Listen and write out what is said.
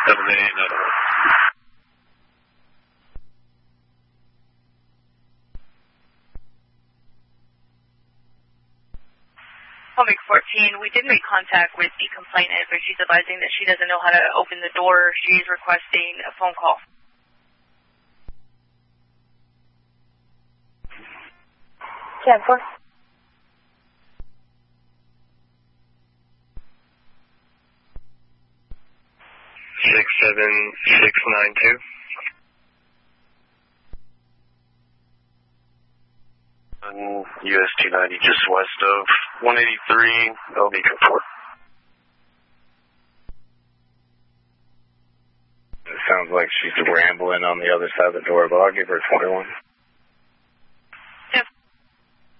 Public 14, we did make contact with the complainant, but she's advising that she doesn't know how to open the door. She's requesting a phone call. 10-4. 67692. US 290 just west of 183, LB code 4. It sounds like she's rambling on the other side of the door, but I'll give her 21.